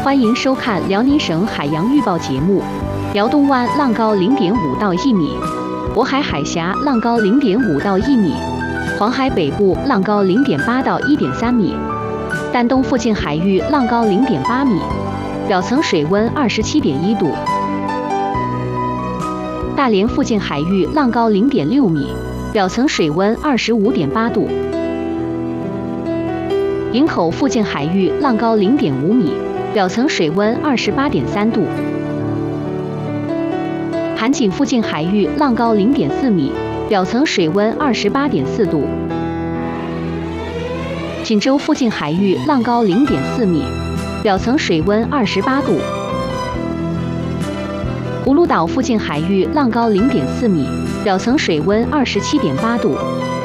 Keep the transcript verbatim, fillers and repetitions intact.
欢迎收看辽宁省海洋预报节目。辽东湾浪高零点五到一米，渤海海峡浪高零点五到一米，黄海北部浪高零点八到一点三米，丹东附近海域浪高零点八米，表层水温二十七点一度。大连附近海域浪高零点六米，表层水温二十五点八度。营口附近海域浪高零点五米，表层水温二十八点三度。韩锦附近海域浪高零点四米，表层水温二十八点四度。锦州附近海域浪高零点四米，表层水温二十八度。葫芦岛附近海域浪高零点四米，表层水温二十七点八度。